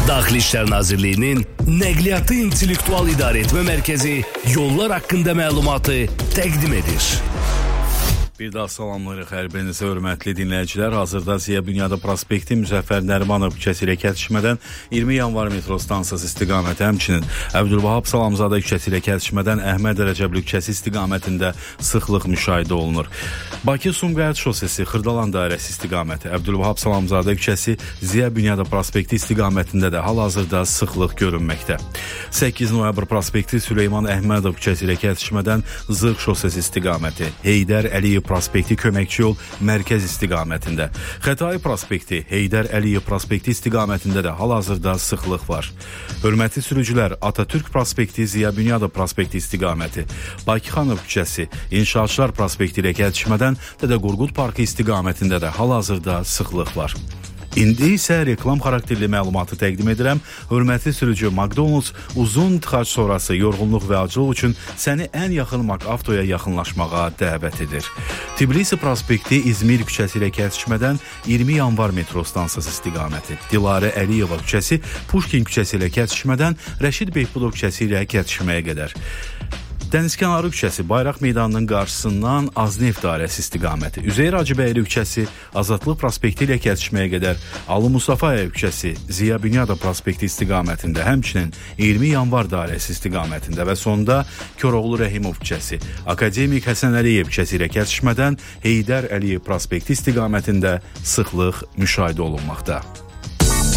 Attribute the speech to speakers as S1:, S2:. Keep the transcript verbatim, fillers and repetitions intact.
S1: Daxili İşlər Nazirliyinin Nəqliyyatı İntellektual İdarəetmə Mərkəzi yollar haqqında məlumatı təqdim edir.
S2: Bir daha salamlarıq hər birinizə, hörmətli dinləyicilər. Hazırda Ziya Bünyada prospekti Müzəffər Nərimanov küçəsi ilə kəsişmədən iyirmi yanvar metro stansiyası istiqaməti, həmçinin Əbdülvahab Salamzadə küçəsi ilə kəsişmədən Əhməd Rəcəbli küçəsi istiqamətində sıxlıq müşahidə olunur. Bakı-Sumqayıt şosesi Xırdalan dairəsi istiqaməti, Əbdülvahab Salamzadə küçəsi Ziya Bünyada prospekti istiqamətində də hal-hazırda sıxlıq görünməkdə. səkkiz noyabr prospekti Süleyman Əhmədov küçəsi ilə kəsişmədən Zırx şosesi istiqaməti, Heydər Əliyev prospekti köməkçi yol mərkəz istiqamətində, Xətai prospekti Heydər Əliyev prospekti istiqamətində də hal-hazırda sıxlıq var. Hörmətli sürücülər, Atatürk prospekti Ziya Bünyada prospekti istiqaməti, Bakıxanov küçəsi İnşaatçılar prospekti ilə kəsişmədən Dədə Qorqud parkı istiqamətində də hal-hazırda sıxlıq var. İndi isə reklam xarakterli məlumatı təqdim edirəm. Hörmətli sürücü, McDonald's uzun tıxac sonrası yorğunluq və acılıq üçün səni ən yaxın McAutoya yaxınlaşmağa dəvət edir. Tbilisi prospekti İzmir küçəsi ilə kəsişmədən iyirmi yanvar metro stansiyası istiqaməti, Dilarə Əliyeva küçəsi Puşkin küçəsi ilə kəsişmədən Rəşid Behbudov küçəsi ilə kəsişməyə qədər. Dənizkənarı küçəsi Bayraq meydanının qarşısından Azneft dairəsi istiqaməti, Üzeyir Hacıbəyli küçəsi Azadlıq prospekti ilə kəsişməyə qədər, Alı Mustafayev küçəsi Ziya Bünyada prospekti istiqamətində, həmçinin iyirmi yanvar dairəsi istiqamətində və sonda Koroğlu Rəhimov küçəsi, Akademik Həsən Əliyev küçəsi ilə kəsişmədən Heydər Əliyev prospekti istiqamətində sıxlıq müşahidə olunmaqda.